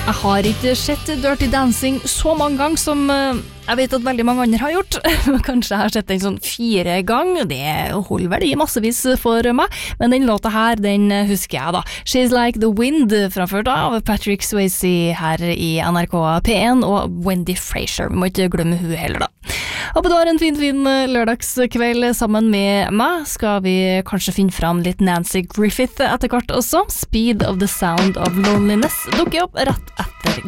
Jeg har ikke sett Dirty Dancing så mange ganger som jeg vet at veldig mange andre har gjort. Kanskje jeg har sett den sånn 4 ganger, det holder vel i massevis for meg. Men den låta her, den husker jeg da. She's Like the Wind, framført av Patrick Swayze her i NRK P1, og Wendy Fraser. Vi må ikke glemme hun heller da. Håper du har en fin lørdagskveld sammen med meg. Skal vi kanskje finne fram litt Nancy Griffith etter hvert også. Speed of the Sound of Loneliness dukker opp rett etter.